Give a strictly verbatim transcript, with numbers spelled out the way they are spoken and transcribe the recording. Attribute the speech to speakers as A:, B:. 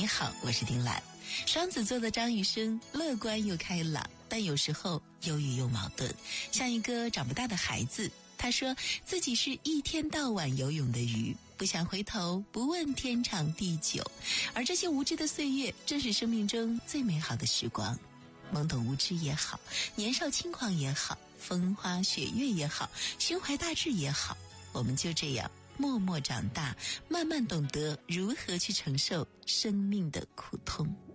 A: 好，我是丁兰。双子座的张雨生乐观又开朗，但有时候忧郁又矛盾，像一个长不大的孩子。他说自己是一天到晚游泳的鱼，不想回头，不问天长地久。而这些无知的岁月，正是生命中最美好的时光。懵懂无知也好，年少轻狂也好，风花雪月也好，胸怀大志也好，我们就这样默默长大，慢慢懂得如何去承受生命的苦痛。